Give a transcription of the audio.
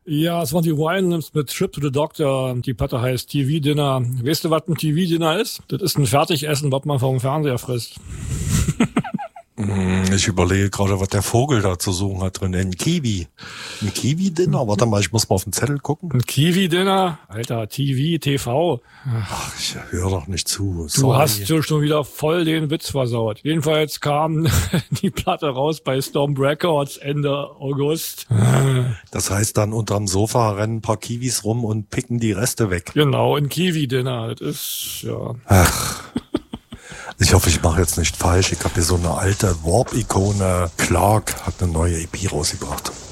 Ja, es waren die Winans mit Trip to the Doctor. Die Platte heißt TV-Dinner. Weißt du, was ein TV-Dinner ist? Das ist ein Fertigessen, was man vom Fernseher frisst. Ich überlege gerade, was der Vogel da zu suchen hat drin. Ein Kiwi. Ein Kiwi-Dinner? Warte mal, ich muss mal auf den Zettel gucken. Ein Kiwi-Dinner? Alter, TV. Ach, ich höre doch nicht zu. Du hast schon wieder voll den Witz versaut. Jedenfalls kam die Platte raus bei Stomp Records Ende August. Das heißt dann unterm Sofa rennen ein paar Kiwis rum und picken die Reste weg. Genau, ein Kiwi-Dinner. Das ist, ja. Ach. Ich hoffe, ich mache jetzt nicht falsch. Ich habe hier so eine alte Warp-Ikone. Clark hat eine neue EP rausgebracht.